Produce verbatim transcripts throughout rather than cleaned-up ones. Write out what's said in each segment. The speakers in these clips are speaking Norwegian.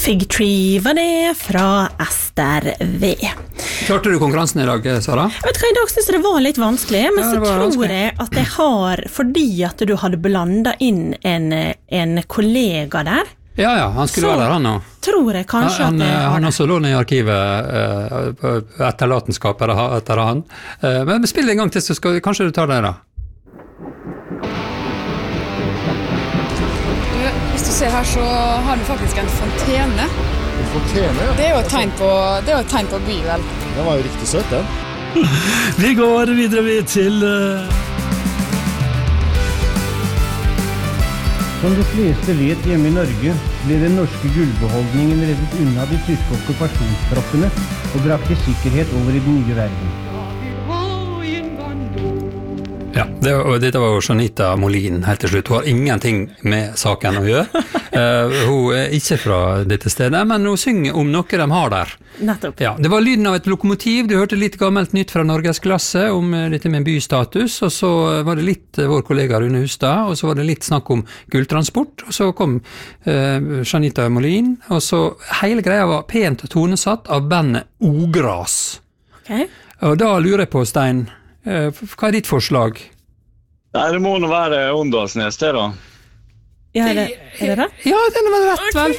Fig Tree var det fra Ester V. Klarte du konkurransen i dag, Sara? Jeg vet hva, i dag synes jeg det var litt vanskelig, men Ja, så det var tror vanskelig. jeg at jeg har, fordi at du hadde blandet inn en, en kollega der, Ja, ja, han skulle Så- være der, han nå. tror jeg kanskje Han, at jeg har han det. også lå ned i arkivet eh, på etterlatenskap etter etter han. Eh, men spill en gang til, så skal, kanskje du tar det da. Hvis du ser her, så har du faktisk en fontene. En fontene, ja. Det er jo et tegn på, det er jo et tegn på by, vel? Den var jo riktig søt, den. Vi går videre vi til uh, Som de fleste vet hjemme i Norge, ble den norske gullbeholdningen reddet unna de tyske okkupasjonstroppene og brakt i sikkerhet over i den nye verden. Ja, det, og dette var jo Janita Molin helt til slutt. Hun har ingenting med saken å gjøre. Eh, hun er ikke fra dette stedet, men hun synger om noe de har der. Nettopp. Ja, det var lyden av et lokomotiv. Du hørte litt gammelt nytt fra Norgesklasse om eh, dette med bystatus, og så var det litt eh, vår kollega Rune Hustad, og så var det litt snakk om gulltransport, og så kom eh, Janita Molin, og så hele greia var pent tonesatt av bandet Ogras. Ok. Og da lurer jeg på, Stein, eh, hva er ditt forslag? Nei, det må nå være Åndalsnes, det da. Ja, er det, er det det? Ja, den var rett, vel.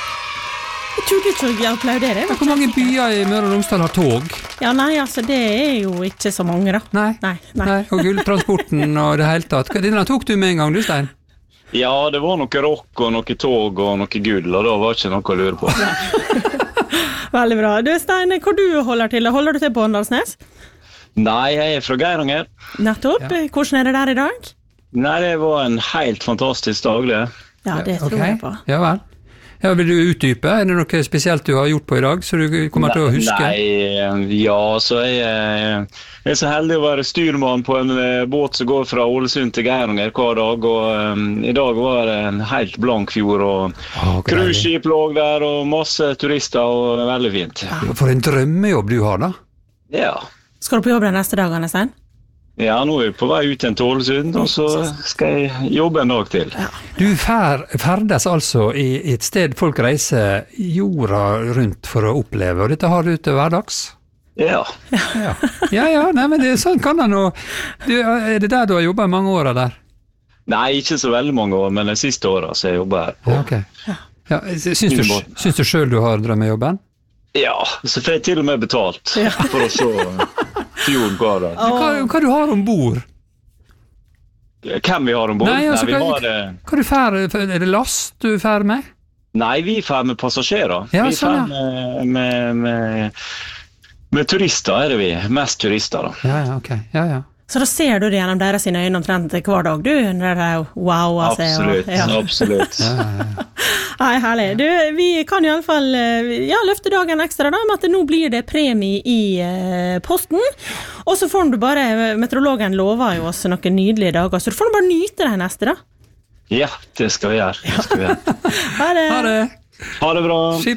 Jeg trodde ikke å applaudere. Hvor mange byer i Møre og Romsdal har tog? Ja, nei, altså, det er jo ikke så mange da. Nei. Nei, nei. Nei, og gulltransporten og det hele tatt. Denne tok du med en gang, du, Stein? Ja, det var noe rock og noe tog og noe gull, og da var ikke noe å lure på. Veldig bra. Du, Stein, hvor du holder til? Holder du til på Åndalsnes? Nei, jeg er fra Geiranger. Nettopp. Hvordan er det der i dag? Nei, det var en helt fantastisk dag, det. Ja, det tror Ok. jeg på. Ja vel. Ja, vil du utdype? Er det noe spesielt du har gjort på i dag, så du kommer til å huske? Nei, ja, så jeg, eh, jeg er så heldig å være styrmann på en eh, båt som går fra Ålesund til Geiranger hver dag, og um, i dag var det en helt blank fjord, og Å, greilig. cruiseskip lå der, og masse turister, og veldig fint. For en drømmejobb du har, da. Ja. Skal du på jobb de neste dagene, Stein? Ja, nå er jeg på vei ut til Ålesund, og så skal jeg jobbe en dag til. Du fer, ferdes altså i, i et sted folk reiser jorda rundt for å oppleve, og dette har du til hverdags? Ja. Ja, ja, ja nei, men det, sånn kan det nå. Du, er det der du har jobbet mange år der? Nei, ikke så veldig mange år, men de siste årene så jeg jobber her. Ja, ok. Ja, syns, du, syns du selv du har drømmejobben? Ja, så får jeg til og med betalt for å se fjorden hver dag. Hva, hva du har ombord? Hvem vi har ombord? Nei, altså, Nei, vi hva, har, eh, hva du fer, er det last du fer med? nei, vi får med passasjerer. Ja, vi sånn, får med, med, med, med turister, er det vi. Mest turister, da. Ja, ja, ok. Ja, ja. Så da ser du det gjennom deres sine øyne omtrent hver dag, du, når det er wow, altså. Absolutt, Ja. absolutt. Nei, herlig. Du, vi kan i alle fall ja, løfte dagen ekstra da, med at nå blir det premie i eh, posten, og så får du bare, meteorologen lover jo oss noen nydelige dager, så du får bare nyte det neste da. Ja, det skal vi gjøre. Det skal vi gjøre. Ha det! Ha det! Ha det bra.